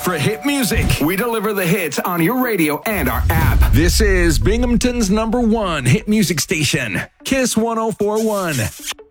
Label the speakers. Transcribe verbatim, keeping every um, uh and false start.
Speaker 1: for hit music. We deliver the hits on your radio and our app. This is Binghamton's number one hit music station, Kiss one oh four point one.